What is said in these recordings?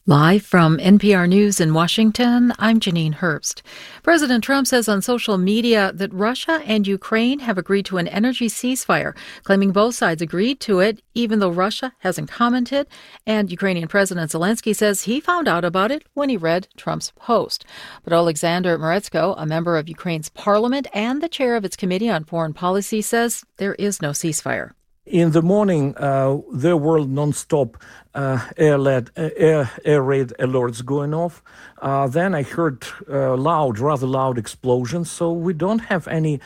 Live from NPR News in Washington, I'm Janine Herbst. President Trump says on social media that Russia and Ukraine have agreed to an energy ceasefire, claiming both sides agreed to it, even though Russia hasn't commented. And Ukrainian President Zelensky says he found out about it when he read Trump's post. But Alexander Moretsko, a member of Ukraine's parliament and the chair of its Committee on Foreign Policy, says there is no ceasefire. In the morning, there were non-stop air raid alerts going off. Then I heard rather loud explosions. So we don't have any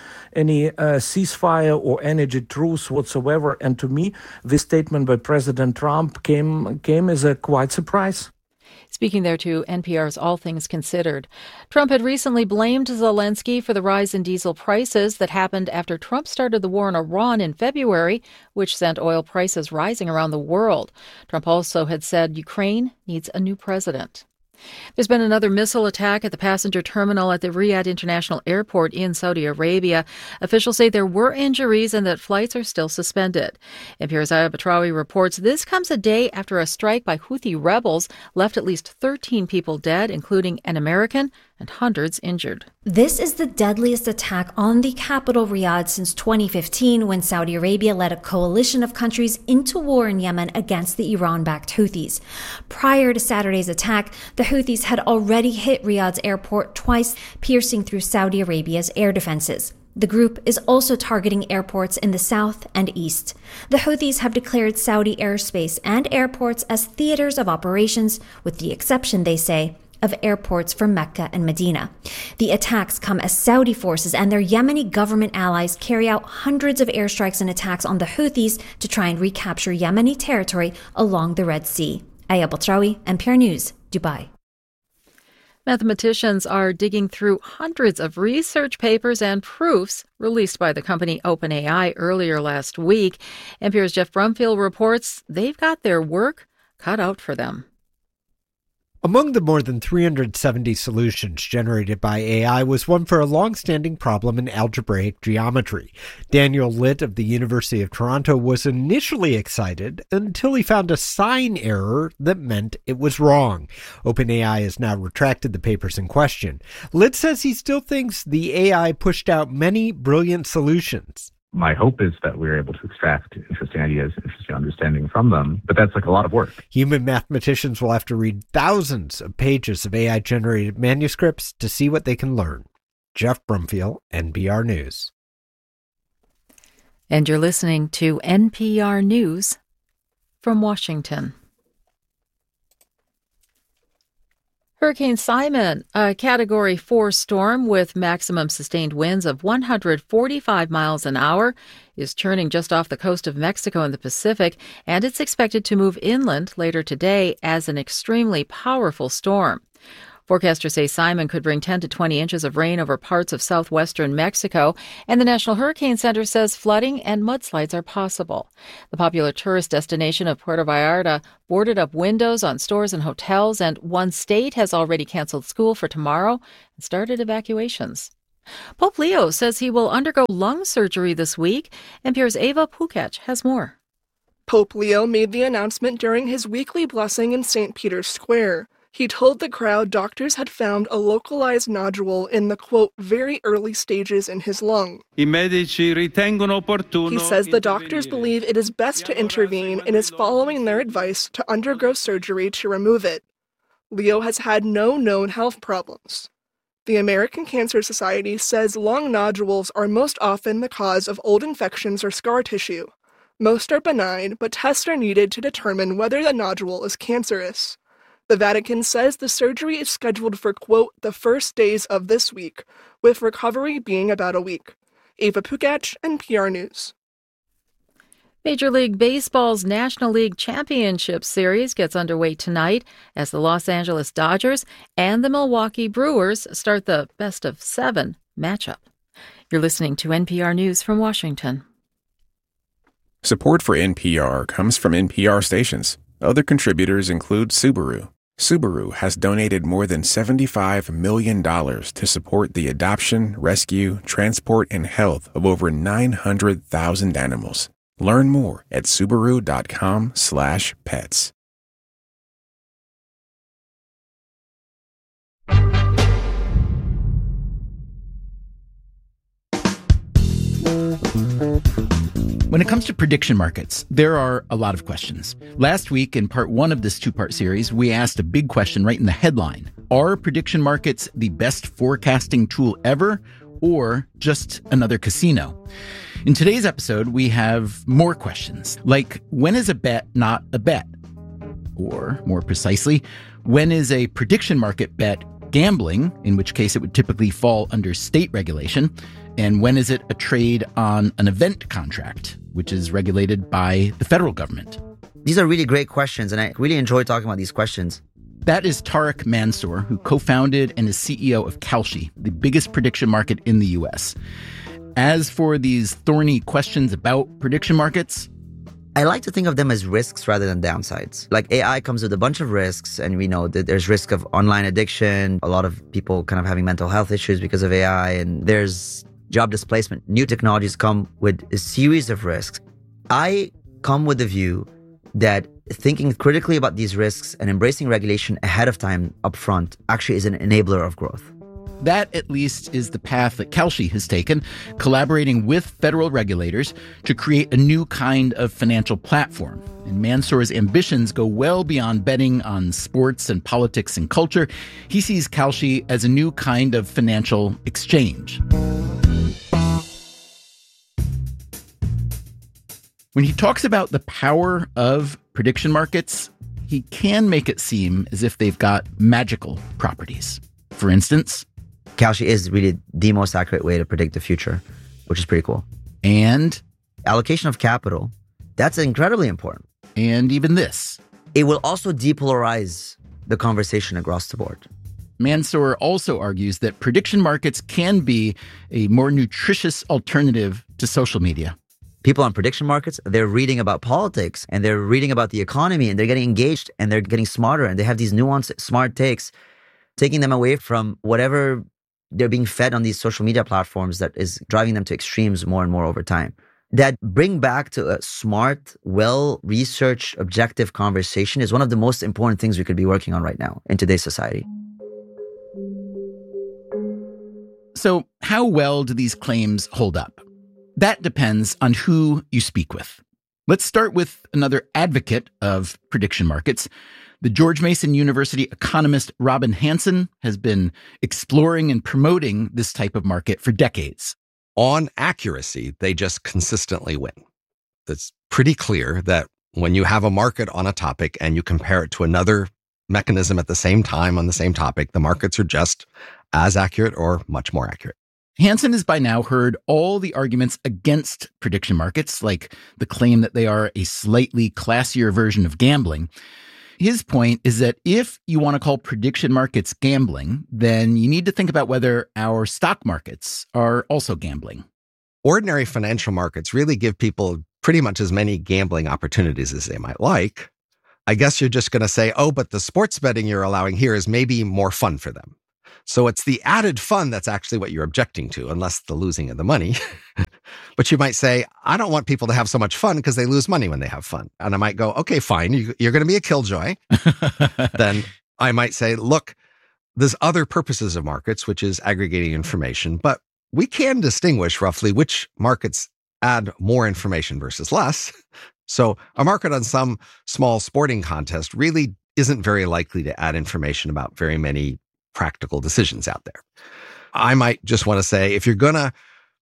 ceasefire or energy truce whatsoever. And to me, this statement by President Trump came as a quite surprise. Speaking there to NPR's All Things Considered, Trump had recently blamed Zelensky for the rise in diesel prices that happened after Trump started the war in Iran in February, which sent oil prices rising around the world. Trump also had said Ukraine needs a new president. There's been another missile attack at the passenger terminal at the Riyadh International Airport in Saudi Arabia. Officials say there were injuries and that flights are still suspended. NPR's Ayaz Batrawi reports this comes a day after a strike by Houthi rebels left at least 13 people dead, including an American, and hundreds injured. This is the deadliest attack on the capital, Riyadh, since 2015, when Saudi Arabia led a coalition of countries into war in Yemen against the Iran-backed Houthis. Prior to Saturday's attack, the Houthis had already hit Riyadh's airport twice, piercing through Saudi Arabia's air defenses. The group is also targeting airports in the south and east. The Houthis have declared Saudi airspace and airports as theaters of operations, with the exception, they say, of airports for Mecca and Medina. The attacks come as Saudi forces and their Yemeni government allies carry out hundreds of airstrikes and attacks on the Houthis to try and recapture Yemeni territory along the Red Sea. Ayaz Batrawi, NPR News, Dubai. Mathematicians are digging through hundreds of research papers and proofs released by the company OpenAI earlier last week. NPR's Jeff Brumfield reports they've got their work cut out for them. Among the more than 370 solutions generated by AI was one for a long-standing problem in algebraic geometry. Daniel Litt of the University of Toronto was initially excited until he found a sign error that meant it was wrong. OpenAI has now retracted the papers in question. Litt says he still thinks the AI pushed out many brilliant solutions. My hope is that we're able to extract interesting ideas, interesting understanding from them, but that's like a lot of work. Human mathematicians will have to read thousands of pages of AI-generated manuscripts to see what they can learn. Jeff Brumfield, NPR News. And you're listening to NPR News from Washington. Hurricane Simon, a Category 4 storm with maximum sustained winds of 145 miles an hour, is churning just off the coast of Mexico in the Pacific, and it's expected to move inland later today as an extremely powerful storm. Forecasters say Simon could bring 10 to 20 inches of rain over parts of southwestern Mexico, and the National Hurricane Center says flooding and mudslides are possible. The popular tourist destination of Puerto Vallarta boarded up windows on stores and hotels, and one state has already canceled school for tomorrow and started evacuations. Pope Leo says he will undergo lung surgery this week. NPR's Eva Pukach has more. Pope Leo made the announcement during his weekly blessing in St. Peter's Square. He told the crowd doctors had found a localized nodule in the, quote, very early stages in his lung. He says the doctors believe it is best to intervene and is following their advice to undergo surgery to remove it. Leo has had no known health problems. The American Cancer Society says lung nodules are most often the cause of old infections or scar tissue. Most are benign, but tests are needed to determine whether the nodule is cancerous. The Vatican says the surgery is scheduled for, quote, the first days of this week, with recovery being about a week. Eva Pukach, NPR News. Major League Baseball's National League Championship Series gets underway tonight as the Los Angeles Dodgers and the Milwaukee Brewers start the best-of-7 matchup. You're listening to NPR News from Washington. Support for NPR comes from NPR stations. Other contributors include Subaru. Subaru has donated more than $75 million to support the adoption, rescue, transport, and health of over 900,000 animals. Learn more at Subaru.com/pets. When it comes to prediction markets, there are a lot of questions. Last week, in part one of this two-part series, we asked a big question right in the headline. Are prediction markets the best forecasting tool ever, or just another casino? In today's episode, we have more questions, like when is a bet not a bet? Or, more precisely, when is a prediction market bet gambling, in which case it would typically fall under state regulation? And when is it a trade on an event contract, which is regulated by the federal government? These are really great questions, and I really enjoy talking about these questions. That is Tarek Mansour, who co-founded and is CEO of Kalshi, the biggest prediction market in the U.S. As for these thorny questions about prediction markets, I like to think of them as risks rather than downsides. Like AI comes with a bunch of risks, and we know that there's risk of online addiction, a lot of people kind of having mental health issues because of AI, and there's job displacement. New technologies come with a series of risks. I come with the view that thinking critically about these risks and embracing regulation ahead of time upfront actually is an enabler of growth. That, at least, is the path that Kalshi has taken, collaborating with federal regulators to create a new kind of financial platform. And Mansour's ambitions go well beyond betting on sports and politics and culture. He sees Kalshi as a new kind of financial exchange. When he talks about the power of prediction markets, he can make it seem as if they've got magical properties. For instance, Kalshi is really the most accurate way to predict the future, which is pretty cool. And allocation of capital, that's incredibly important. And even this. It will also depolarize the conversation across the board. Mansour also argues that prediction markets can be a more nutritious alternative to social media. People on prediction markets, they're reading about politics and they're reading about the economy and they're getting engaged and they're getting smarter and they have these nuanced, smart takes, taking them away from whatever they're being fed on these social media platforms that is driving them to extremes more and more over time. That bring back to a smart, well-researched, objective conversation is one of the most important things we could be working on right now in today's society. So how well do these claims hold up? That depends on who you speak with. Let's start with another advocate of prediction markets. The George Mason University economist Robin Hanson has been exploring and promoting this type of market for decades. On accuracy, they just consistently win. It's pretty clear that when you have a market on a topic and you compare it to another mechanism at the same time on the same topic, the markets are just as accurate or much more accurate. Hanson has by now heard all the arguments against prediction markets, like the claim that they are a slightly classier version of gambling. His point is that if you want to call prediction markets gambling, then you need to think about whether our stock markets are also gambling. Ordinary financial markets really give people pretty much as many gambling opportunities as they might like. I guess you're just going to say, oh, but the sports betting you're allowing here is maybe more fun for them. So it's the added fun that's actually what you're objecting to, unless the losing of the money. But you might say, I don't want people to have so much fun because they lose money when they have fun. And I might go, okay, fine, you're going to be a killjoy. Then I might say, look, there's other purposes of markets, which is aggregating information, but we can distinguish roughly which markets add more information versus less. So a market on some small sporting contest really isn't very likely to add information about very many practical decisions out there. I might just want to say, if you're going to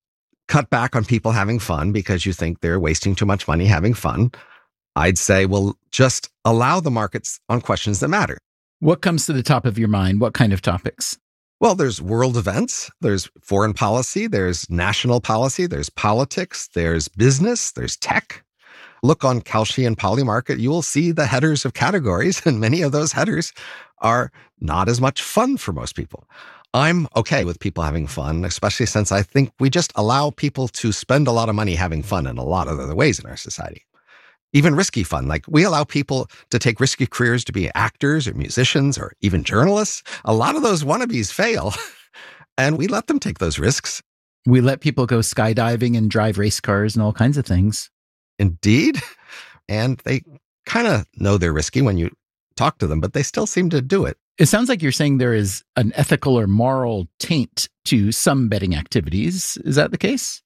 cut back on people having fun because you think they're wasting too much money having fun, I'd say, well, just allow the markets on questions that matter. What comes to the top of your mind? What kind of topics? Well, there's world events, there's foreign policy, there's national policy, there's politics, there's business, there's tech. Look on Kalshi and Polymarket, you will see the headers of categories, and many of those headers are not as much fun for most people. I'm okay with people having fun, especially since I think we just allow people to spend a lot of money having fun in a lot of other ways in our society. Even risky fun, like we allow people to take risky careers to be actors or musicians or even journalists. A lot of those wannabes fail, and we let them take those risks. We let people go skydiving and drive race cars and all kinds of things. Indeed. And they kind of know they're risky when you talk to them, but they still seem to do it. It sounds like you're saying there is an ethical or moral taint to some betting activities. Is that the case?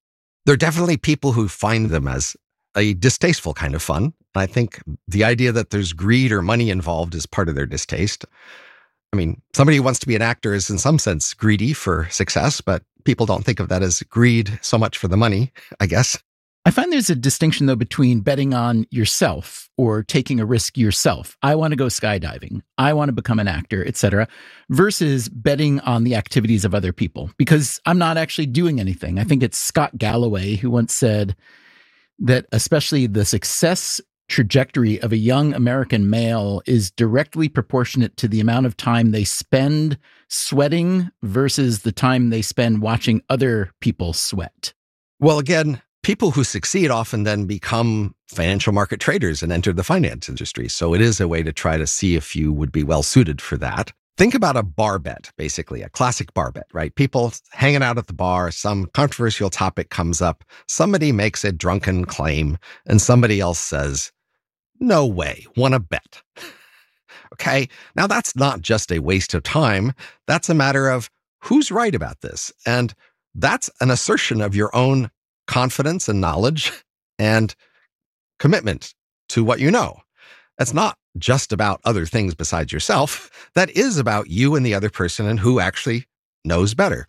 There are definitely people who find them as a distasteful kind of fun. I think the idea that there's greed or money involved is part of their distaste. I mean, somebody who wants to be an actor is in some sense greedy for success, but people don't think of that as greed so much for the money, I guess. I find there's a distinction, though, between betting on yourself or taking a risk yourself. I want to go skydiving. I want to become an actor, etc., versus betting on the activities of other people because I'm not actually doing anything. I think it's Scott Galloway who once said that especially the success trajectory of a young American male is directly proportionate to the amount of time they spend sweating versus the time they spend watching other people sweat. Well, again, people who succeed often then become financial market traders and enter the finance industry. So it is a way to try to see if you would be well suited for that. Think about a bar bet, basically, a classic bar bet, right? People hanging out at the bar, some controversial topic comes up, somebody makes a drunken claim, and somebody else says, no way, wanna bet. Okay, now that's not just a waste of time. That's a matter of who's right about this. And that's an assertion of your own confidence and knowledge and commitment to what you know. That's not just about other things besides yourself. That is about you and the other person and who actually knows better.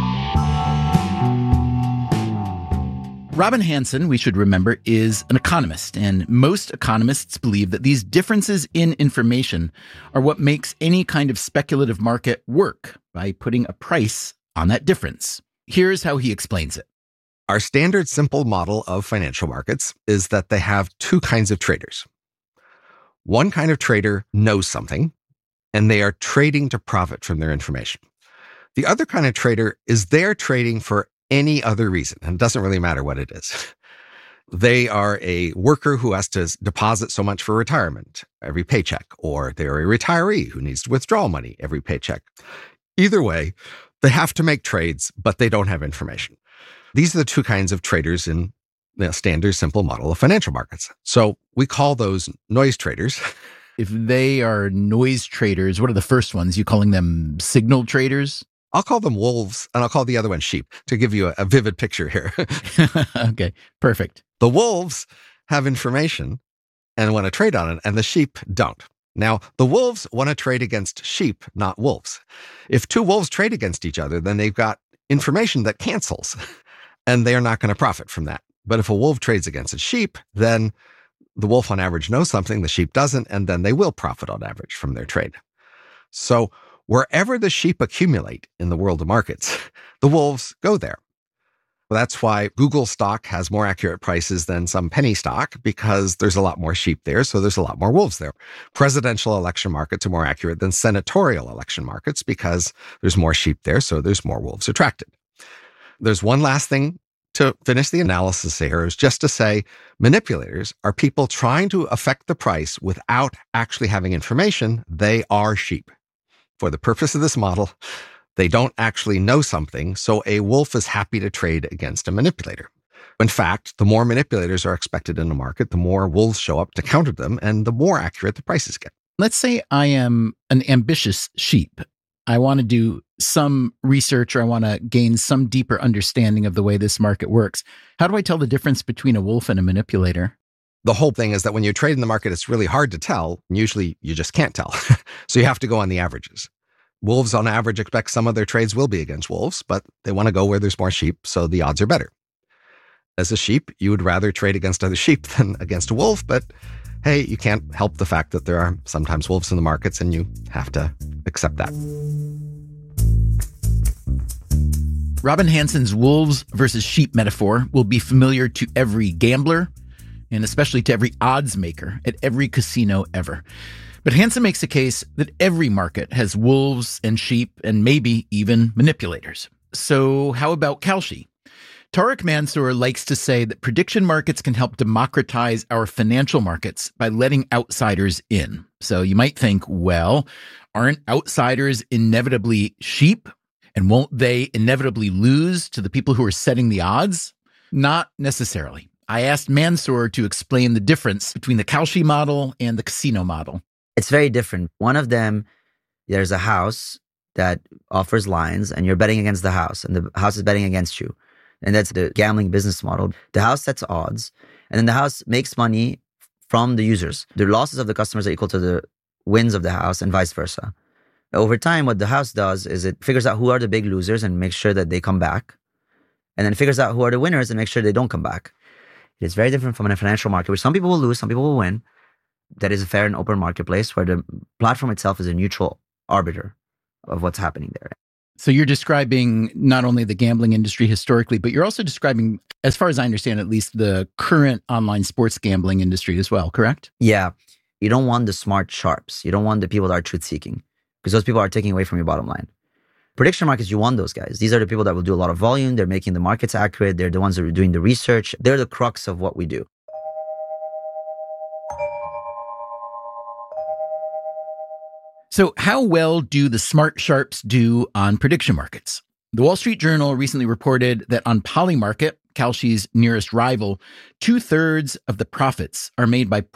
Robin Hanson, we should remember, is an economist, and most economists believe that these differences in information are what makes any kind of speculative market work by putting a price on that difference. Here's how he explains it. Our standard simple model of financial markets is that they have two kinds of traders. One kind of trader knows something, and they are trading to profit from their information. The other kind of trader is there trading for any other reason, and it doesn't really matter what it is. They are a worker who has to deposit so much for retirement every paycheck, or they're a retiree who needs to withdraw money every paycheck. Either way, they have to make trades, but they don't have information. These are the two kinds of traders in the standard simple model of financial markets. So we call those noise traders. If they are noise traders, what are the first ones? You calling them signal traders? I'll call them wolves, and I'll call the other one sheep to give you a vivid picture here. Okay, perfect. The wolves have information and want to trade on it, and the sheep don't. Now, the wolves want to trade against sheep, not wolves. If two wolves trade against each other, then they've got information that cancels, and they are not going to profit from that. But if a wolf trades against a sheep, then the wolf on average knows something, the sheep doesn't, and then they will profit on average from their trade. So wherever the sheep accumulate in the world of markets, the wolves go there. That's why Google stock has more accurate prices than some penny stock, because there's a lot more sheep there, so there's a lot more wolves there. Presidential election markets are more accurate than senatorial election markets because there's more sheep there, so there's more wolves attracted. There's one last thing to finish the analysis here, is just to say manipulators are people trying to affect the price without actually having information. They are sheep. For the purpose of this model, they don't actually know something, so a wolf is happy to trade against a manipulator. In fact, the more manipulators are expected in the market, the more wolves show up to counter them, and the more accurate the prices get. Let's say I am an ambitious sheep. I want to do some research, or I want to gain some deeper understanding of the way this market works. How do I tell the difference between a wolf and a manipulator? The whole thing is that when you trade in the market, it's really hard to tell. Usually you just can't tell. So you have to go on the averages. Wolves on average expect some of their trades will be against wolves, but they want to go where there's more sheep, so the odds are better. As a sheep, you would rather trade against other sheep than against a wolf, but hey, you can't help the fact that there are sometimes wolves in the markets, and you have to accept that. Robin Hanson's wolves versus sheep metaphor will be familiar to every gambler, and especially to every odds maker at every casino ever. But Hanson makes a case that every market has wolves and sheep and maybe even manipulators. So how about Kalshi? Tariq Mansour likes to say that prediction markets can help democratize our financial markets by letting outsiders in. So you might think, well, aren't outsiders inevitably sheep? And won't they inevitably lose to the people who are setting the odds? Not necessarily. I asked Mansour to explain the difference between the Kalshi model and the casino model. It's very different. One of them, there's a house that offers lines, and you're betting against the house, and the house is betting against you. And that's the gambling business model. The house sets odds, and then the house makes money from the users. The losses of the customers are equal to the wins of the house and vice versa. Over time, what the house does is it figures out who are the big losers and makes sure that they come back, and then figures out who are the winners and makes sure they don't come back. It's very different from in a financial market where some people will lose, some people will win. That is a fair and open marketplace where the platform itself is a neutral arbiter of what's happening there. So you're describing not only the gambling industry historically, but you're also describing, as far as I understand, at least the current online sports gambling industry as well, correct? Yeah. You don't want the smart sharps. You don't want the people that are truth-seeking because those people are taking away from your bottom line. Prediction markets, you want those guys. These are the people that will do a lot of volume. They're making the markets accurate. They're the ones that are doing the research. They're the crux of what we do. So how well do the smart sharps do on prediction markets? The Wall Street Journal recently reported that on Polymarket, Kalshi's nearest rival, 2/3 of the profits are made by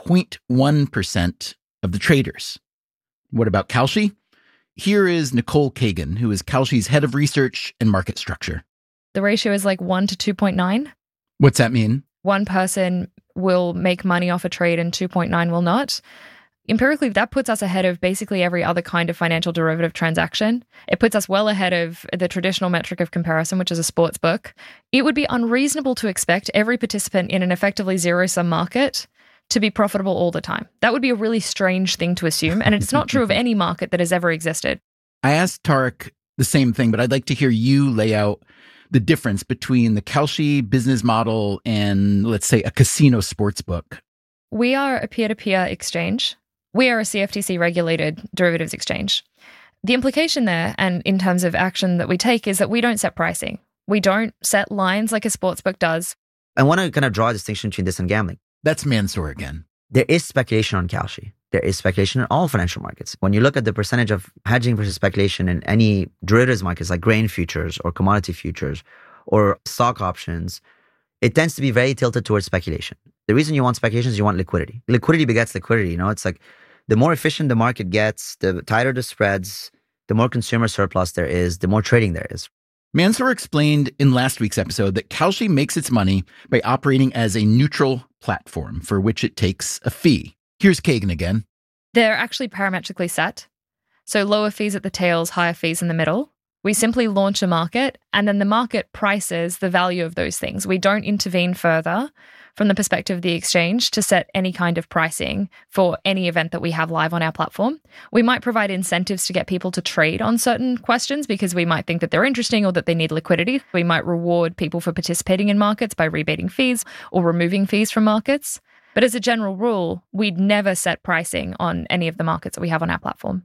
0.1% of the traders. What about Kalshi? Here is Nicole Kagan, who is Kalshi's head of research and market structure. The ratio is like 1 to 2.9. What's that mean? One person will make money off a trade and 2.9 will not. Empirically, that puts us ahead of basically every other kind of financial derivative transaction. It puts us well ahead of the traditional metric of comparison, which is a sports book. It would be unreasonable to expect every participant in an effectively zero-sum market to be profitable all the time. That would be a really strange thing to assume, and it's not true of any market that has ever existed. I asked Tarek the same thing, but I'd like to hear you lay out the difference between the Kalshi business model and, let's say, a casino sports book. We are a peer-to-peer exchange. We are a CFTC-regulated derivatives exchange. The implication there, and in terms of action that we take, is that we don't set pricing. We don't set lines like a sportsbook does. I want to kind of draw a distinction between this and gambling. That's Mansoor again. There is speculation on Kalshi. There is speculation in all financial markets. When you look at the percentage of hedging versus speculation in any derivatives markets like grain futures or commodity futures or stock options, it tends to be very tilted towards speculation. The reason you want speculation is you want liquidity. Liquidity begets liquidity. It's like the more efficient the market gets, the tighter the spreads, the more consumer surplus there is, the more trading there is. Mansoor explained in last week's episode that Kalshi makes its money by operating as a neutral platform for which it takes a fee. Here's Kagan again. They're actually parametrically set. So lower fees at the tails, higher fees in the middle. We simply launch a market, and then the market prices the value of those things. We don't intervene further from the perspective of the exchange to set any kind of pricing for any event that we have live on our platform. We might provide incentives to get people to trade on certain questions because we might think that they're interesting or that they need liquidity. We might reward people for participating in markets by rebating fees or removing fees from markets. But as a general rule, we'd never set pricing on any of the markets that we have on our platform.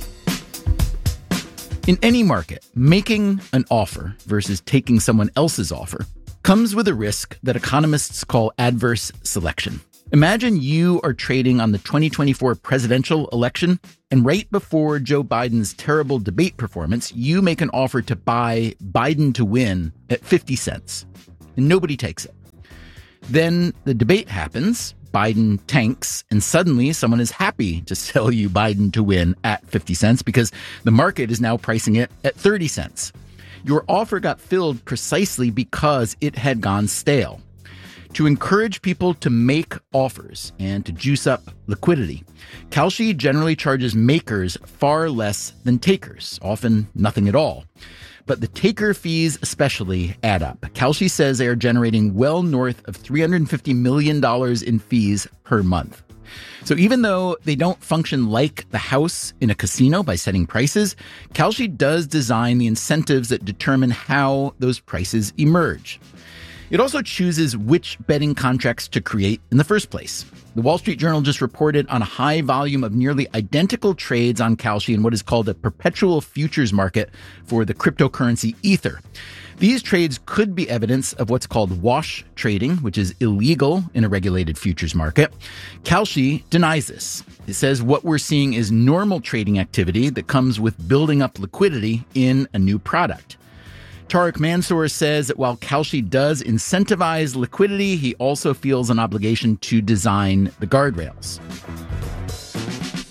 In any market, making an offer versus taking someone else's offer comes with a risk that economists call adverse selection. Imagine you are trading on the 2024 presidential election, and right before Joe Biden's terrible debate performance, you make an offer to buy Biden to win at 50 cents, and nobody takes it. Then the debate happens, Biden tanks, and suddenly someone is happy to sell you Biden to win at 50 cents because the market is now pricing it at 30 cents. Your offer got filled precisely because it had gone stale. To encourage people to make offers and to juice up liquidity, Kalshi generally charges makers far less than takers, often nothing at all. But the taker fees especially add up. Kalshi says they are generating well north of $350 million in fees per month. So even though they don't function like the house in a casino by setting prices, Kalshi does design the incentives that determine how those prices emerge. It also chooses which betting contracts to create in the first place. The Wall Street Journal just reported on a high volume of nearly identical trades on Kalshi in what is called a perpetual futures market for the cryptocurrency Ether. These trades could be evidence of what's called wash trading, which is illegal in a regulated futures market. Kalshi denies this. It says what we're seeing is normal trading activity that comes with building up liquidity in a new product. Tarek Mansoor says that while Kalshi does incentivize liquidity, he also feels an obligation to design the guardrails.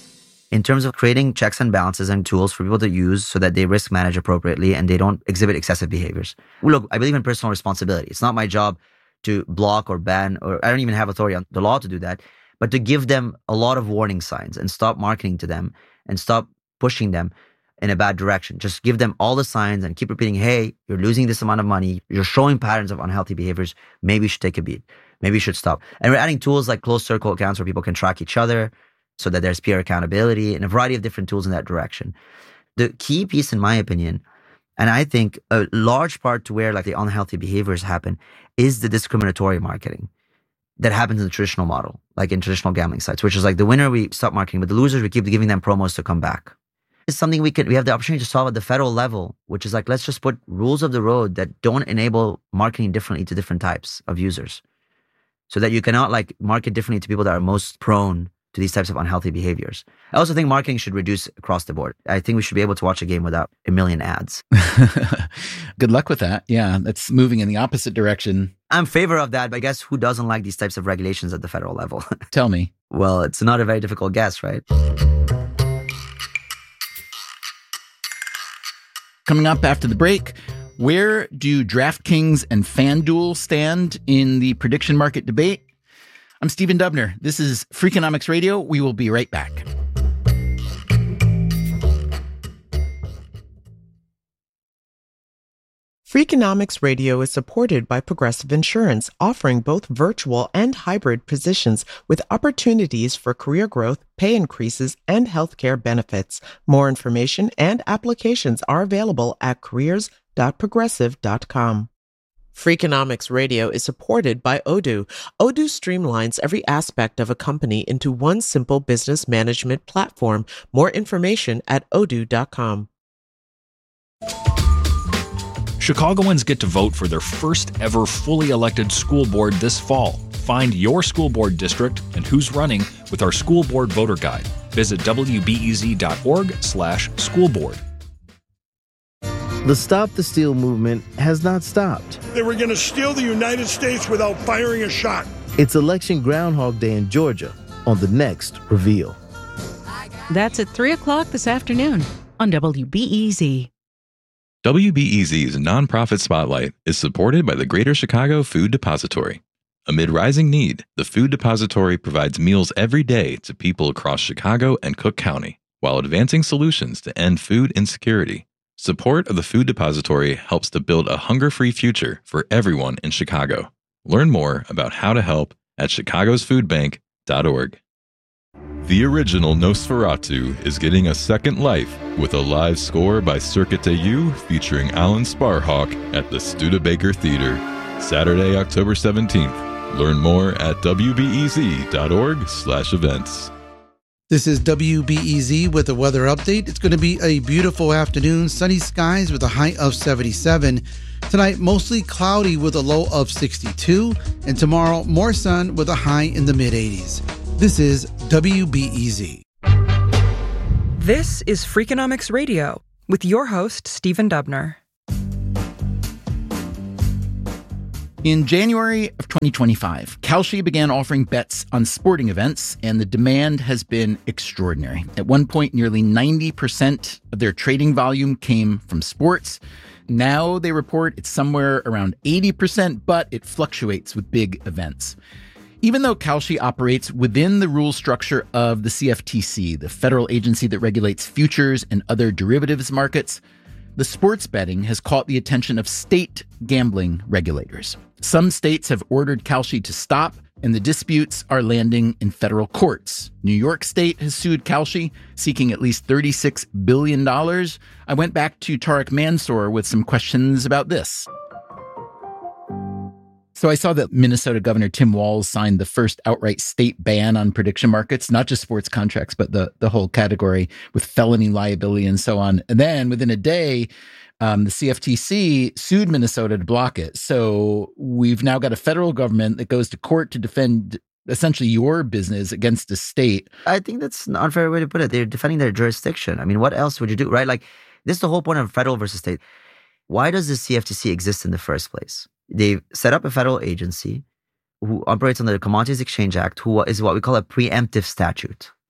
in terms of creating checks and balances and tools for people to use so that they risk manage appropriately and they don't exhibit excessive behaviors. Look, I believe in personal responsibility. It's not my job to block or ban, or I don't even have authority on the law to do that, but to give them a lot of warning signs and stop marketing to them and stop pushing them in a bad direction. Just give them all the signs and keep repeating, hey, you're losing this amount of money. You're showing patterns of unhealthy behaviors. Maybe you should take a beat. Maybe you should stop. And we're adding tools like closed circle accounts where people can track each other so that there's peer accountability and a variety of different tools in that direction. The key piece, in my opinion, and I think a large part to where like the unhealthy behaviors happen is the discriminatory marketing that happens in the traditional model, like in traditional gambling sites, which is like the winner, we stop marketing, but the losers, we keep giving them promos to come back. It's something we have the opportunity to solve at the federal level, which is like, let's just put rules of the road that don't enable marketing differently to different types of users so that you cannot like market differently to people that are most prone to these types of unhealthy behaviors. I also think marketing should reduce across the board. I think we should be able to watch a game without a million ads. Good luck with that. Yeah, that's moving in the opposite direction. I'm in favor of that, but I guess who doesn't like these types of regulations at the federal level? Tell me. Well, it's not a very difficult guess, right? Coming up after the break, where do DraftKings and FanDuel stand in the prediction market debate? I'm Stephen Dubner. This is Freakonomics Radio. We will be right back. Freakonomics Radio is supported by Progressive Insurance, offering both virtual and hybrid positions with opportunities for career growth, pay increases, and healthcare benefits. More information and applications are available at careers.progressive.com. Freakonomics Radio is supported by Odoo. Odoo streamlines every aspect of a company into one simple business management platform. More information at odoo.com. Chicagoans get to vote for their first ever fully elected school board this fall. Find your school board district and who's running with our school board voter guide. Visit wbez.org/schoolboard. The Stop the Steal movement has not stopped. They were going to steal the United States without firing a shot. It's Election Groundhog Day in Georgia on the next Reveal. That's at 3 o'clock this afternoon on WBEZ. WBEZ's nonprofit spotlight is supported by the Greater Chicago Food Depository. Amid rising need, the Food Depository provides meals every day to people across Chicago and Cook County, while advancing solutions to end food insecurity. Support of the Food Depository helps to build a hunger-free future for everyone in Chicago. Learn more about how to help at chicagosfoodbank.org. The original Nosferatu is getting a second life with a live score by Circuit Du featuring Alan Sparhawk at the Studebaker Theater, Saturday, October 17th. Learn more at wbez.org/events. This is WBEZ with a weather update. It's going to be a beautiful afternoon, sunny skies with a high of 77. Tonight, mostly cloudy with a low of 62. And tomorrow, more sun with a high in the mid-80s. This is WBEZ. This is Freakonomics Radio with your host, Stephen Dubner. In January of 2025, Kalshi began offering bets on sporting events, and the demand has been extraordinary. At one point, nearly 90% of their trading volume came from sports. Now they report it's somewhere around 80%, but it fluctuates with big events. Even though Kalshi operates within the rule structure of the CFTC, the federal agency that regulates futures and other derivatives markets, the sports betting has caught the attention of state gambling regulators. Some states have ordered Kalshi to stop, and the disputes are landing in federal courts. New York State has sued Kalshi, seeking at least $36 billion. I went back to Tariq Mansour with some questions about this. So I saw that Minnesota Governor Tim Walz signed the first outright state ban on prediction markets, not just sports contracts, but the whole category with felony liability and so on. And then within a day, the CFTC sued Minnesota to block it. So we've now got a federal government that goes to court to defend essentially your business against the state. I think that's an unfair way to put it. They're defending their jurisdiction. I mean, what else would you do, right? Like, this is the whole point of federal versus state. Why does the CFTC exist in the first place? They've set up a federal agency who operates under the Commodities Exchange Act, who is what we call a preemptive statute.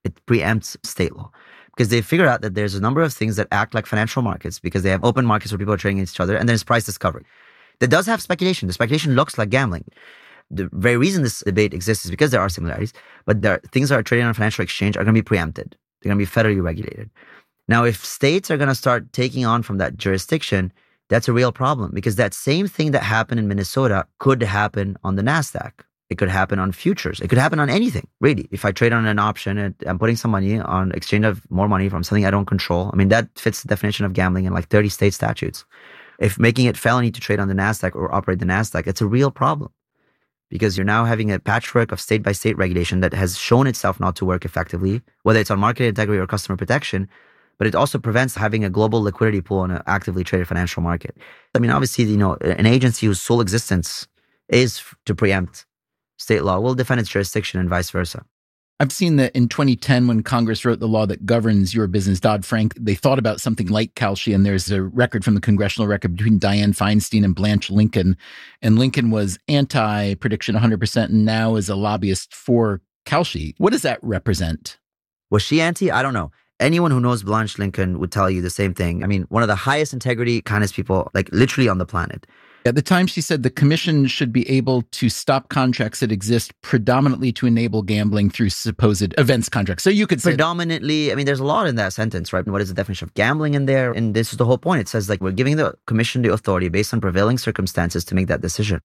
It preempts state law because they figured out that there's a number of things that act like financial markets because they have open markets where people are trading against each other, and there's price discovery. That does have speculation. The speculation looks like gambling. The very reason this debate exists is because there are similarities, but things that are traded on a financial exchange are going to be preempted. They're going to be federally regulated. Now, if states are going to start taking on from that jurisdiction, that's a real problem because that same thing that happened in Minnesota could happen on the NASDAQ. It could happen on futures. It could happen on anything, really. If I trade on an option and I'm putting some money on exchange of more money from something I don't control, I mean, that fits the definition of gambling in like 30 state statutes. If making it felony to trade on the NASDAQ or operate the NASDAQ, it's a real problem because you're now having a patchwork of state-by-state regulation that has shown itself not to work effectively, whether it's on market integrity or customer protection, but it also prevents having a global liquidity pool in an actively traded financial market. I mean, obviously, an agency whose sole existence is to preempt state law will defend its jurisdiction and vice versa. I've seen that in 2010, when Congress wrote the law that governs your business, Dodd-Frank, they thought about something like Kalshi, and there's a record from the congressional record between Dianne Feinstein and Blanche Lincoln. And Lincoln was anti-prediction 100% and now is a lobbyist for Kalshi. What does that represent? Was she anti? I don't know. Anyone who knows Blanche Lincoln would tell you the same thing. I mean, one of the highest integrity, kindest people, like literally on the planet. At the time, she said the commission should be able to stop contracts that exist predominantly to enable gambling through supposed events contracts. So you could say predominantly, I mean, there's a lot in that sentence, right? What is the definition of gambling in there? And this is the whole point. It says like we're giving the commission the authority based on prevailing circumstances to make that decision.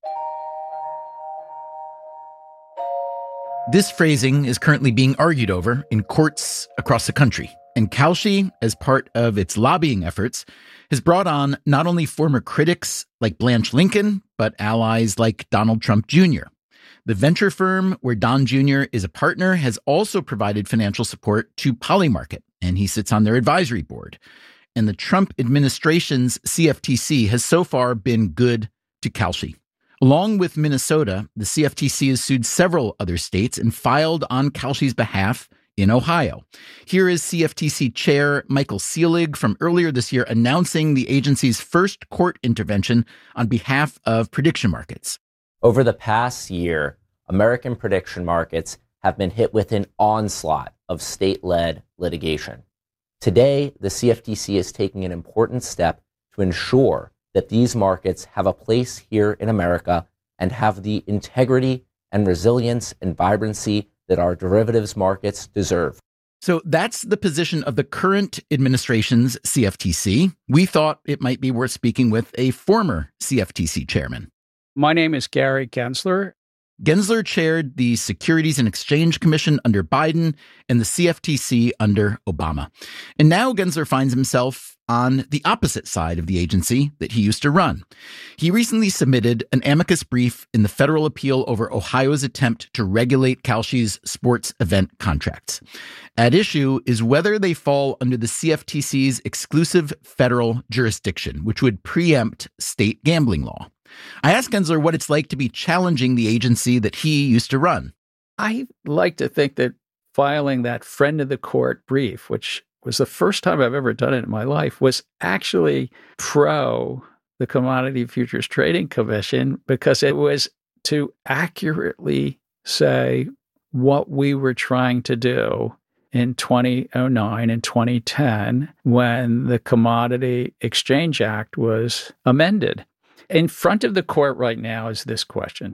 This phrasing is currently being argued over in courts across the country. And Kalshi, as part of its lobbying efforts, has brought on not only former critics like Blanche Lincoln, but allies like Donald Trump Jr. The venture firm where Don Jr. is a partner has also provided financial support to Polymarket, and he sits on their advisory board. And the Trump administration's CFTC has so far been good to Kalshi. Along with Minnesota, the CFTC has sued several other states and filed on Kalshi's behalf in Ohio. Here is CFTC Chair Michael Seelig from earlier this year announcing the agency's first court intervention on behalf of prediction markets. Over the past year, American prediction markets have been hit with an onslaught of state-led litigation. Today, the CFTC is taking an important step to ensure that these markets have a place here in America and have the integrity and resilience and vibrancy that our derivatives markets deserve. So that's the position of the current administration's CFTC. We thought it might be worth speaking with a former CFTC chairman. My name is Gary Gensler. Gensler chaired the Securities and Exchange Commission under Biden and the CFTC under Obama. And now Gensler finds himself on the opposite side of the agency that he used to run. He recently submitted an amicus brief in the federal appeal over Ohio's attempt to regulate Kalshi's sports event contracts. At issue is whether they fall under the CFTC's exclusive federal jurisdiction, which would preempt state gambling law. I asked Gensler what it's like to be challenging the agency that he used to run. I like to think that filing that friend of the court brief, which was the first time I've ever done it in my life, was actually pro the Commodity Futures Trading Commission because it was to accurately say what we were trying to do in 2009 and 2010 when the Commodity Exchange Act was amended. In front of the court right now is this question.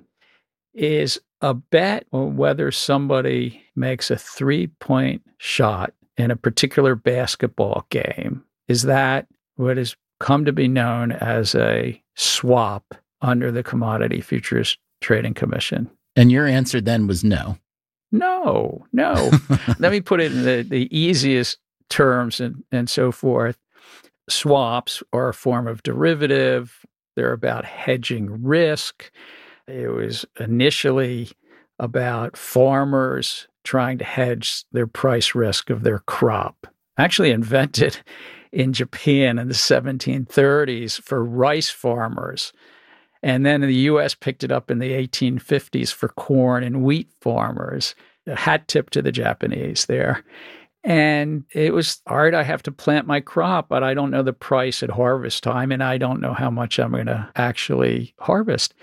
Is a bet on whether somebody makes a 3-point shot in a particular basketball game, is that what has come to be known as a swap under the Commodity Futures Trading Commission? And your answer then was no. No. Let me put it in the easiest terms and so forth. Swaps are a form of derivative. They're about hedging risk. It was initially about farmers trying to hedge their price risk of their crop. Actually invented in Japan in the 1730s for rice farmers. And then the U.S. picked it up in the 1850s for corn and wheat farmers. A hat tip to the Japanese there. And it was, all right, I have to plant my crop, but I don't know the price at harvest time, and I don't know how much I'm going to actually harvest.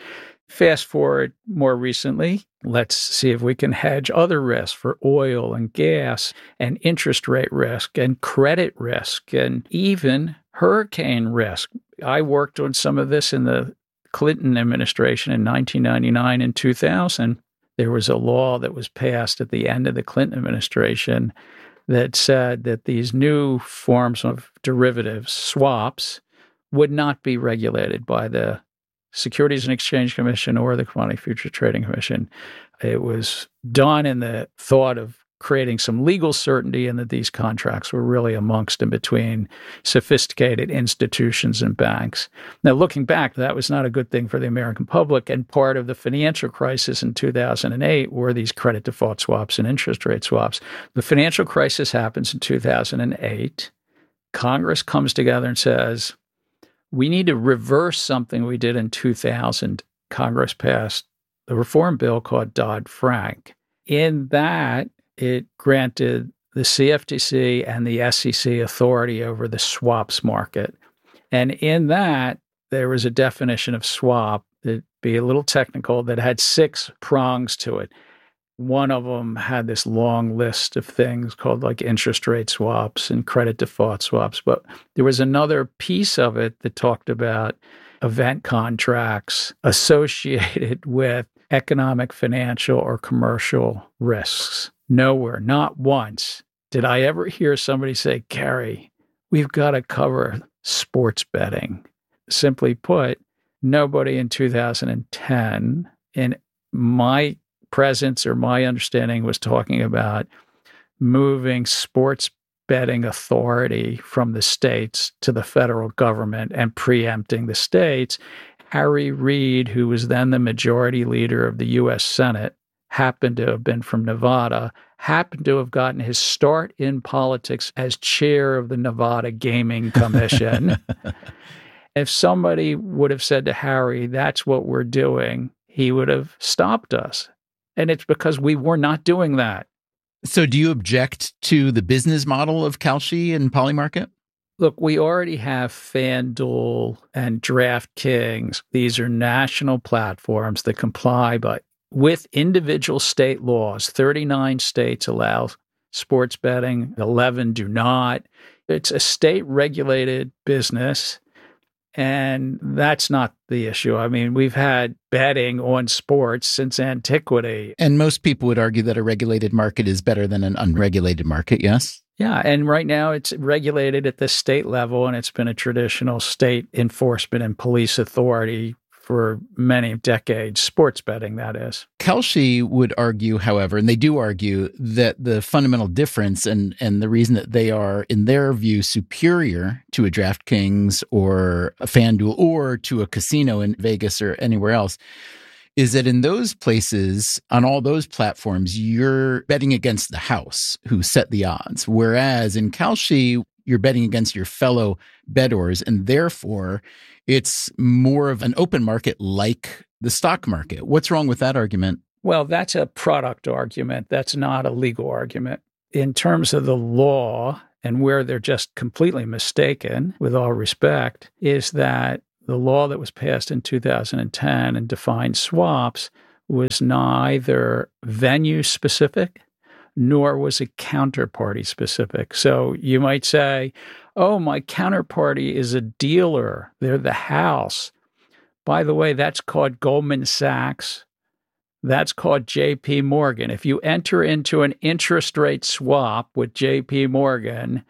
Fast forward more recently, let's see if we can hedge other risks for oil and gas and interest rate risk and credit risk and even hurricane risk. I worked on some of this in the Clinton administration in 1999 and 2000. There was a law that was passed at the end of the Clinton administration that said that these new forms of derivatives, swaps, would not be regulated by the Securities and Exchange Commission or the Commodity Futures Trading Commission. It was done in the thought of creating some legal certainty and that these contracts were really amongst and between sophisticated institutions and banks. Now, looking back, that was not a good thing for the American public, and part of the financial crisis in 2008 were these credit default swaps and interest rate swaps. The financial crisis happens in 2008. Congress comes together and says, we need to reverse something we did in 2000. Congress passed the reform bill called Dodd-Frank. In that, it granted the CFTC and the SEC authority over the swaps market. And in that, there was a definition of swap that'd be a little technical that had 6 prongs to it. One of them had this long list of things called like interest rate swaps and credit default swaps. But there was another piece of it that talked about event contracts associated with economic, financial, or commercial risks. Nowhere, not once, did I ever hear somebody say, Gary, we've got to cover sports betting. Simply put, nobody in 2010 in my presence or my understanding was talking about moving sports betting authority from the states to the federal government and preempting the states. Harry Reid, who was then the majority leader of the U.S. Senate, happened to have been from Nevada, happened to have gotten his start in politics as chair of the Nevada Gaming Commission. If somebody would have said to Harry, that's what we're doing, he would have stopped us. And it's because we were not doing that. So do you object to the business model of Kalshi and Polymarket? Look, we already have FanDuel and DraftKings. These are national platforms that comply with individual state laws. 39 states allow sports betting, 11 do not. It's a state-regulated business, and that's not the issue. I mean, we've had betting on sports since antiquity. And most people would argue that a regulated market is better than an unregulated market, yes? Yeah, and right now it's regulated at the state level, and it's been a traditional state enforcement and police authority for many decades, sports betting, that is. Kalshi would argue, however, and they do argue, that the fundamental difference and the reason that they are, in their view, superior to a DraftKings or a FanDuel or to a casino in Vegas or anywhere else is that in those places, on all those platforms, you're betting against the house who set the odds. Whereas in Kalshi, you're betting against your fellow bettors, and therefore it's more of an open market like the stock market. What's wrong with that argument? Well, that's a product argument. That's not a legal argument. In terms of the law, and where they're just completely mistaken, with all respect, is that the law that was passed in 2010 and defined swaps was neither venue specific nor was it counterparty specific. So you might say, oh, my counterparty is a dealer. They're the house. By the way, that's called Goldman Sachs. That's called JP Morgan. If you enter into an interest rate swap with JP Morgan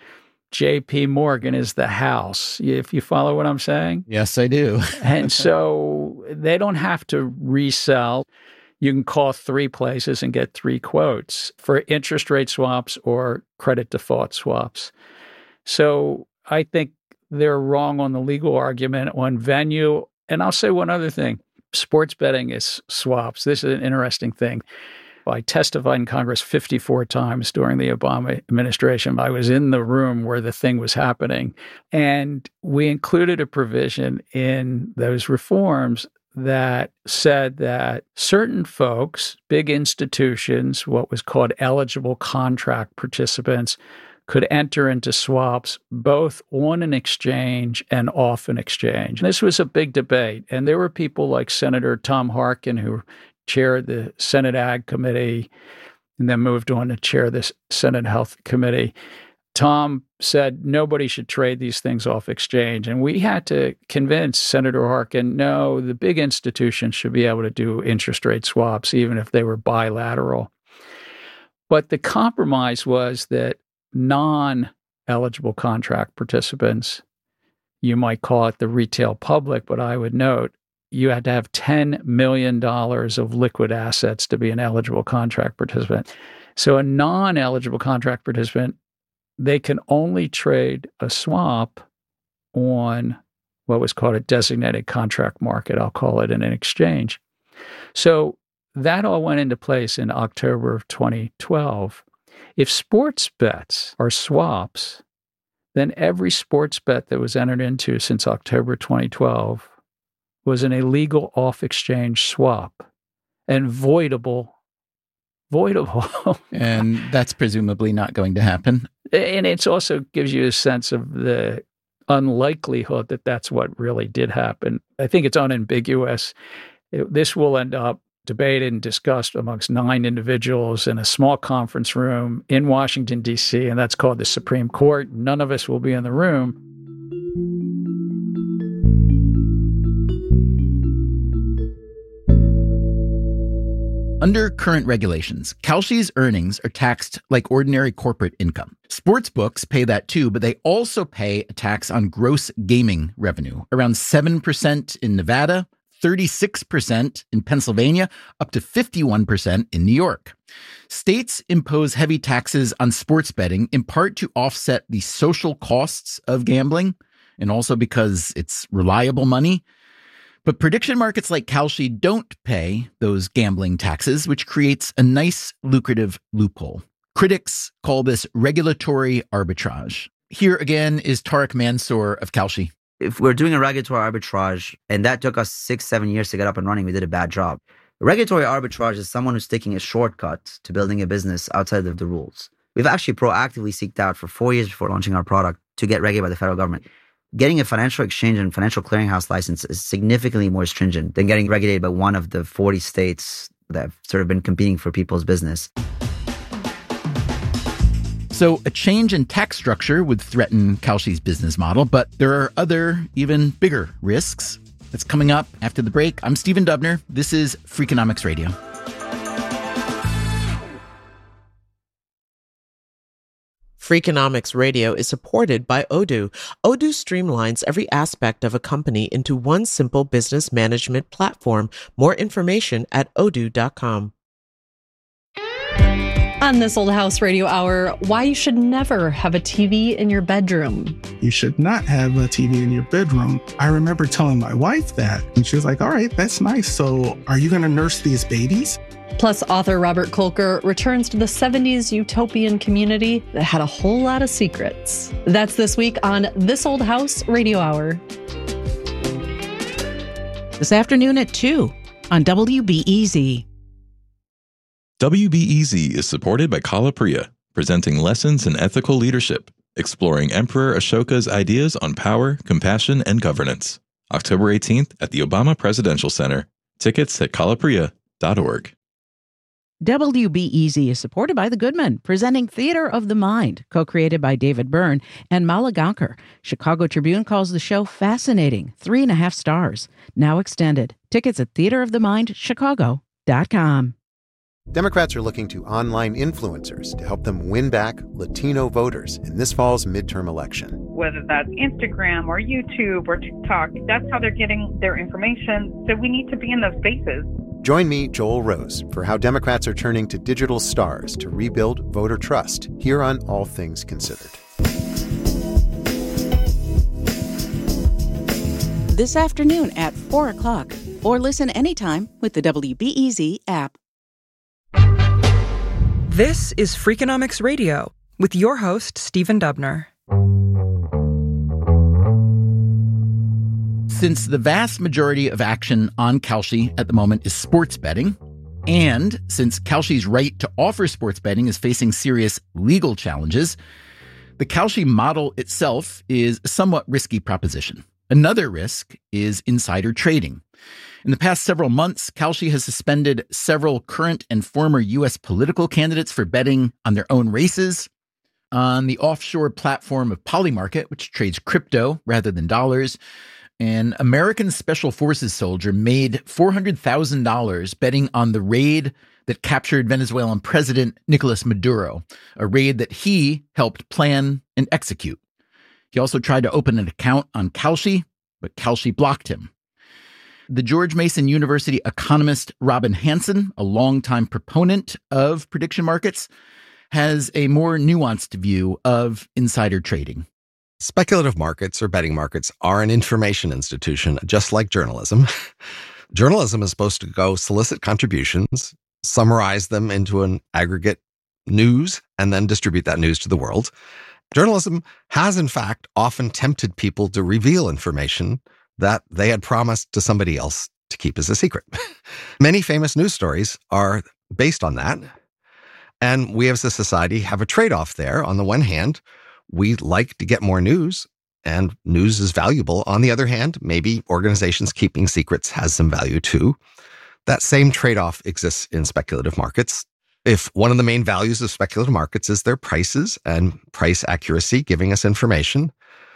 is the house. If you follow what I'm saying? Yes, I do. And so they don't have to resell. You can call 3 places and get 3 quotes for interest rate swaps or credit default swaps. So I think they're wrong on the legal argument on venue. And I'll say one other thing. Sports betting is swaps. This is an interesting thing. I testified in Congress 54 times during the Obama administration. I was in the room where the thing was happening. And we included a provision in those reforms that said that certain folks, big institutions, what was called eligible contract participants, could enter into swaps both on an exchange and off an exchange. This was a big debate, and there were people like Senator Tom Harkin, who chaired the Senate Ag Committee and then moved on to chair the Senate Health Committee. Tom said nobody should trade these things off exchange. And we had to convince Senator Harkin, no, the big institutions should be able to do interest rate swaps, even if they were bilateral. But the compromise was that non-eligible contract participants, you might call it the retail public, but I would note you had to have $10 million of liquid assets to be an eligible contract participant. So a non-eligible contract participant, they can only trade a swap on what was called a designated contract market. I'll call it an exchange. So that all went into place in October of 2012. If sports bets are swaps, then every sports bet that was entered into since October 2012 was an illegal off-exchange swap and voidable. And that's presumably not going to happen. And it also gives you a sense of the unlikelihood that that's what really did happen. I think it's unambiguous. This will end up debated and discussed amongst 9 individuals in a small conference room in Washington, D.C., and that's called the Supreme Court. None of us will be in the room. Under current regulations, Kalshi's earnings are taxed like ordinary corporate income. Sportsbooks pay that too, but they also pay a tax on gross gaming revenue, around 7% in Nevada, 36% in Pennsylvania, up to 51% in New York. States impose heavy taxes on sports betting, in part to offset the social costs of gambling, and also because it's reliable money. But prediction markets like Kalshi don't pay those gambling taxes, which creates a nice, lucrative loophole. Critics call this regulatory arbitrage. Here again is Tariq Mansour of Kalshi. If we're doing a regulatory arbitrage, and that took us 6-7 years to get up and running, we did a bad job. Regulatory arbitrage is someone who's taking a shortcut to building a business outside of the rules. We've actually proactively seeked out for 4 years before launching our product to get regulated by the federal government. Getting a financial exchange and financial clearinghouse license is significantly more stringent than getting regulated by one of the 40 states that have sort of been competing for people's business. So a change in tax structure would threaten Kalshi's business model, but there are other, even bigger risks. That's coming up after the break. I'm Stephen Dubner. This is Freakonomics Radio. Freakonomics Radio is supported by Odoo. Odoo streamlines every aspect of a company into one simple business management platform. More information at odoo.com. On This Old House Radio Hour, why you should never have a TV in your bedroom. You should not have a TV in your bedroom. I remember telling my wife that, and she was like, all right, that's nice. So are you going to nurse these babies? Plus, author Robert Kolker returns to the 70s utopian community that had a whole lot of secrets. That's this week on This Old House Radio Hour. This afternoon at 2 on WBEZ. WBEZ is supported by Kalapriya, presenting lessons in ethical leadership, exploring Emperor Ashoka's ideas on power, compassion, and governance. October 18th at the Obama Presidential Center. Tickets at kalapriya.org. WBEZ is supported by The Goodman, presenting Theater of the Mind, co-created by David Byrne and Mala Gaonkar. Chicago Tribune calls the show fascinating, 3.5 stars. Now extended. Tickets at theaterofthemindchicago.com. Democrats are looking to online influencers to help them win back Latino voters in this fall's midterm election. Whether that's Instagram or YouTube or TikTok, that's how they're getting their information. So we need to be in those spaces. Join me, Joel Rose, for how Democrats are turning to digital stars to rebuild voter trust here on All Things Considered. This afternoon at 4 o'clock, or listen anytime with the WBEZ app. This is Freakonomics Radio with your host, Stephen Dubner. Since the vast majority of action on Kalshi at the moment is sports betting, and since Kalshi's right to offer sports betting is facing serious legal challenges, The Kalshi model itself is a somewhat risky proposition. Another risk is insider trading. In the past several months, Kalshi has suspended several current and former U.S. political candidates for betting on their own races. On the offshore platform of Polymarket, which trades crypto rather than dollars, an American Special Forces soldier made $400,000 betting on the raid that captured Venezuelan President Nicolas Maduro, a raid that he helped plan and execute. He also tried to open an account on Kalshi, but Kalshi blocked him. The George Mason University economist Robin Hanson, a longtime proponent of prediction markets, has a more nuanced view of insider trading. Speculative markets or betting markets are an information institution, just like journalism. Journalism is supposed to go solicit contributions, summarize them into an aggregate news, and then distribute that news to the world. Journalism has, in fact, often tempted people to reveal information that they had promised to somebody else to keep as a secret. Many famous news stories are based on that. And we as a society have a trade-off there. On the one hand, we like to get more news, and news is valuable. On the other hand, maybe organizations keeping secrets has some value too. That same trade-off exists in speculative markets. If one of the main values of speculative markets is their prices and price accuracy, giving us information,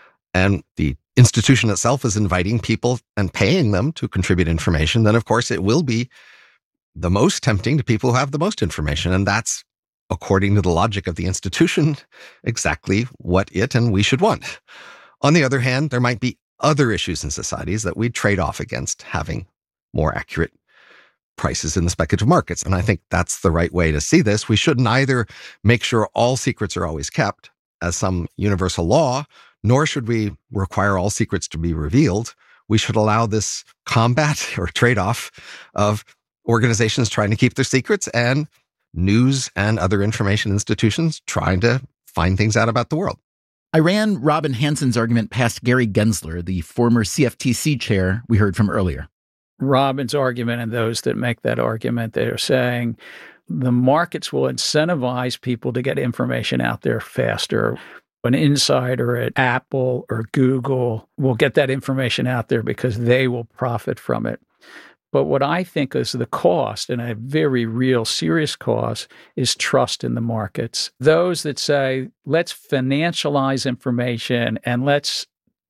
and the institution itself is inviting people and paying them to contribute information, then of course it will be the most tempting to people who have the most information. And that's, according to the logic of the institution, exactly what it and we should want. On the other hand, there might be other issues in societies that we trade off against having more accurate prices in the speculative markets. And I think that's the right way to see this. We should neither make sure all secrets are always kept as some universal law, nor should we require all secrets to be revealed. We should allow this combat or trade-off of organizations trying to keep their secrets and news and other information institutions trying to find things out about the world. I ran Robin Hanson's argument past Gary Gensler, the former CFTC chair we heard from earlier. Robin's argument and those that make that argument, they're saying the markets will incentivize people to get information out there faster. An insider at Apple or Google will get that information out there because they will profit from it. But what I think is the cost, and a very real, serious cost, is trust in the markets. Those that say, let's financialize information and let's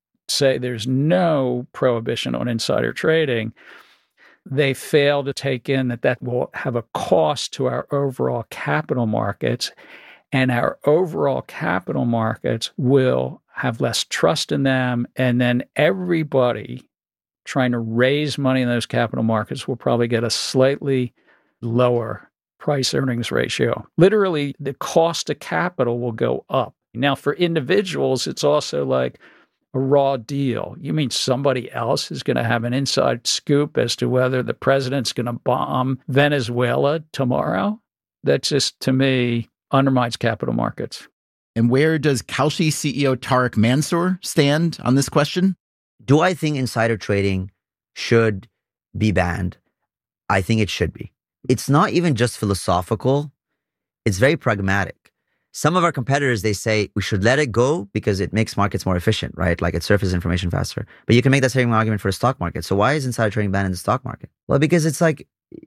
say there's no prohibition on insider trading, they fail to take in that will have a cost to our overall capital markets, and our overall capital markets will have less trust in them, and then everybody trying to raise money in those capital markets will probably get a slightly lower price-earnings ratio. Literally, the cost of capital will go up. Now, for individuals, it's also like a raw deal. You mean somebody else is going to have an inside scoop as to whether the president's going to bomb Venezuela tomorrow? That just, to me, undermines capital markets. And where does Kalshi CEO Tarek Mansour stand on this question? Do I think insider trading should be banned? I think it should be. It's not even just philosophical. It's very pragmatic. Some of our competitors, they say we should let it go because it makes markets more efficient, right? Like it surfaces information faster. But you can make that same argument for the stock market. So why is insider trading banned in the stock market? Well, because it's like,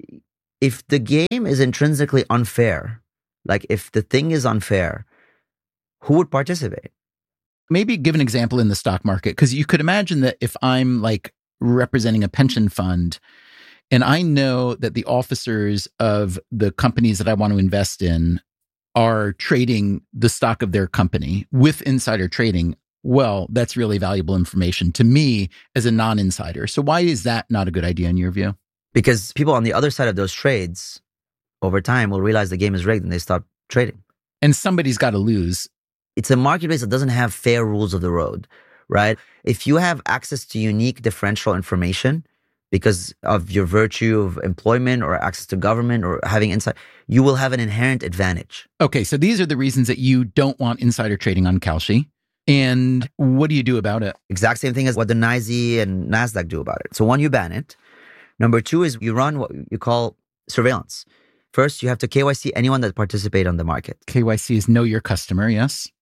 if the game is intrinsically unfair, like if the thing is unfair, who would participate? Maybe give an example in the stock market, because you could imagine that if I'm like representing a pension fund and I know that the officers of the companies that I want to invest in are trading the stock of their company with insider trading, well, that's really valuable information to me as a non-insider. So why is that not a good idea in your view? Because people on the other side of those trades over time will realize the game is rigged and they stop trading. And somebody's got to lose. It's a marketplace that doesn't have fair rules of the road, right? If you have access to unique differential information because of your virtue of employment or access to government or having insight, you will have an inherent advantage. Okay, so these are the reasons that you don't want insider trading on Kalshi. And what do you do about it? Exact same thing as what the NYSE and NASDAQ do about it. So one, you ban it. Number two is you run what you call surveillance. First, you have to KYC anyone that participates on the market. KYC is know your customer, yes?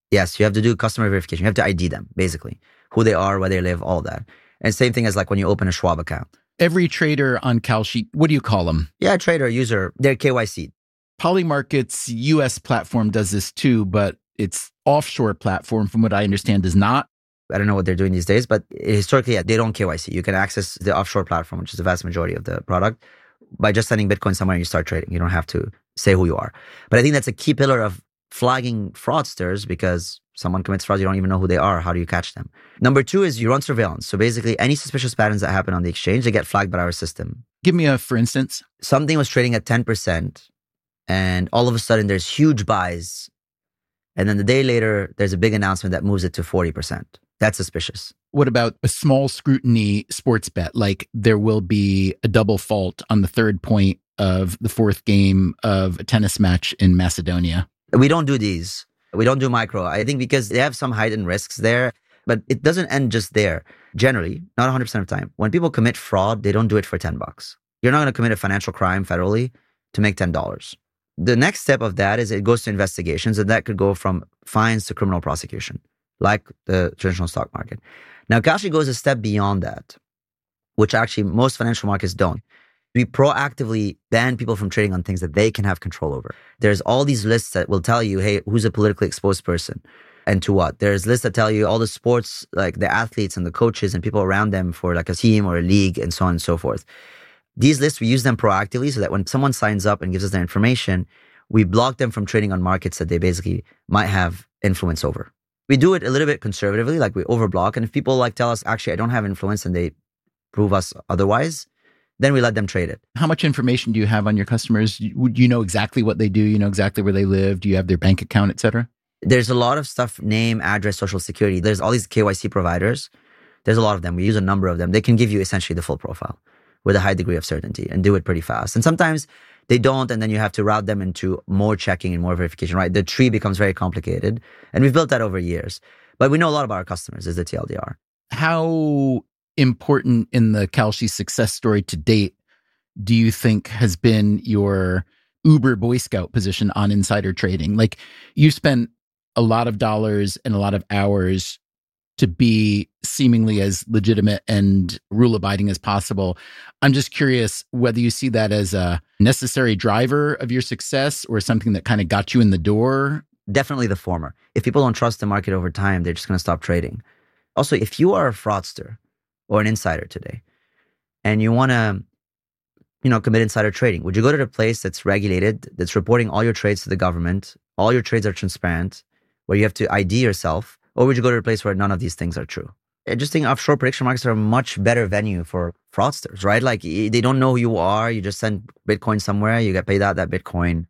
Yes, you have to do customer verification. You have to ID them, basically. Who they are, where they live, all of that. And same thing as like when you open a Schwab account. Every trader on Kalshi, what do you call them? Yeah, trader, user, they're KYC. Polymarket's US platform does this too, but its offshore platform, from what I understand, does not. I don't know what they're doing these days, but historically, they don't KYC. You can access the offshore platform, which is the vast majority of the product, by just sending Bitcoin somewhere and you start trading. You don't have to say who you are. But I think that's a key pillar of flagging fraudsters, because someone commits fraud, you don't even know who they are. How do you catch them? Number two is you run surveillance. So basically, any suspicious patterns that happen on the exchange, they get flagged by our system. Give me a for instance. Something was trading at 10%, and all of a sudden there's huge buys. And then the day later, there's a big announcement that moves it to 40%. That's suspicious. What about a small scrutiny sports bet? Like there will be a double fault on the third point of the fourth game of a tennis match in Macedonia. We don't do these. We don't do micro. I think because they have some heightened risks there, but it doesn't end just there. Generally, not 100% of the time. When people commit fraud, they don't do it for $10. You're not going to commit a financial crime federally to make $10. The next step of that is it goes to investigations, and that could go from fines to criminal prosecution, like the traditional stock market. Now, Kalshi goes a step beyond that, which actually most financial markets don't. We proactively ban people from trading on things that they can have control over. There's all these lists that will tell you, hey, who's a politically exposed person and to what. There's lists that tell you all the sports, like the athletes and the coaches and people around them for like a team or a league and so on and so forth. These lists, we use them proactively so that when someone signs up and gives us their information, we block them from trading on markets that they basically might have influence over. We do it a little bit conservatively, like we overblock. And if people like tell us, actually, I don't have influence, and they prove us otherwise, then we let them trade it. How much information do you have on your customers? Do you know exactly what they do? You know exactly where they live? Do you have their bank account, et cetera? There's a lot of stuff, name, address, social security. There's all these KYC providers. There's a lot of them. We use a number of them. They can give you essentially the full profile with a high degree of certainty and do it pretty fast. And sometimes they don't, and then you have to route them into more checking and more verification, right? The tree becomes very complicated. And we've built that over years. But we know a lot about our customers, is the TLDR. How important in the Kalshi success story to date do you think has been your Uber Boy Scout position on insider trading? Like, you spent a lot of dollars and a lot of hours to be seemingly as legitimate and rule-abiding as possible. I'm just curious whether you see that as a necessary driver of your success or something that kind of got you in the door. Definitely the former. If people don't trust the market over time, they're just going to stop trading. Also, if you are a fraudster or an insider today, and you want to, commit insider trading, would you go to the place that's regulated, that's reporting all your trades to the government, all your trades are transparent, where you have to ID yourself, or would you go to a place where none of these things are true? I just think offshore prediction markets are a much better venue for fraudsters, right? Like, they don't know who you are. You just send Bitcoin somewhere, you get paid out that Bitcoin.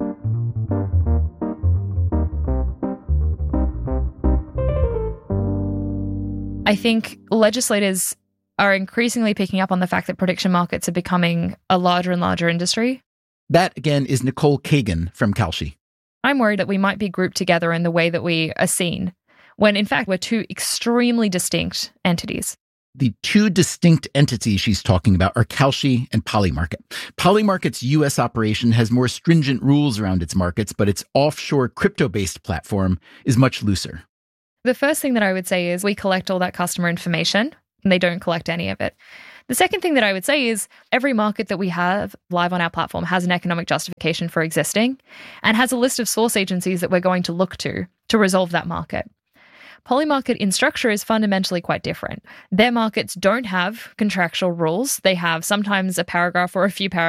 I think legislators are increasingly picking up on the fact that prediction markets are becoming a larger and larger industry. That, again, is Nicole Kagan from Kalshi. I'm worried that we might be grouped together in the way that we are seen, when in fact we're two extremely distinct entities. The two distinct entities she's talking about are Kalshi and Polymarket. Polymarket's U.S. operation has more stringent rules around its markets, but its offshore crypto-based platform is much looser. The first thing that I would say is we collect all that customer information, and they don't collect any of it. The second thing that I would say is every market that we have live on our platform has an economic justification for existing and has a list of source agencies that we're going to look to resolve that market. Polymarket in structure is fundamentally quite different. Their markets don't have contractual rules. They have sometimes a paragraph or a few paragraphs